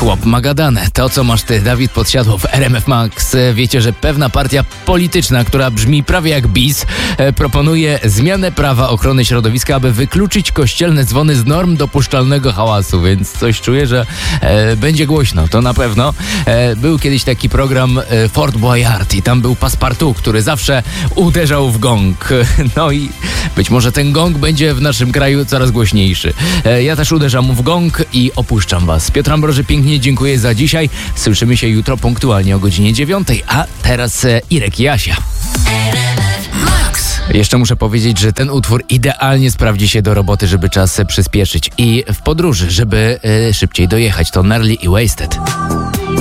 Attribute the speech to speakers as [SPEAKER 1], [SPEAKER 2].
[SPEAKER 1] Chłop Magadane, to co masz ty, Dawid Podsiadło w RMF Max. Wiecie, że pewna partia polityczna, która brzmi prawie jak BIS, proponuje zmianę prawa ochrony środowiska, aby wykluczyć kościelne dzwony z norm dopuszczalnego hałasu, więc coś czuję, że będzie głośno, to na pewno. Był kiedyś taki program Fort Boyard i tam był Passepartout, który zawsze uderzał w gong. No i być może ten gong będzie w naszym kraju coraz głośniejszy. Ja też uderzam w gong i opuszczam was. Piotr Ambroży, pięknie dziękuję za dzisiaj. Słyszymy się jutro punktualnie o godzinie 9, a teraz Irek i Asia. Jeszcze muszę powiedzieć, że ten utwór idealnie sprawdzi się do roboty, żeby czas przyspieszyć i w podróży, żeby szybciej dojechać. To Nerli i Wasted.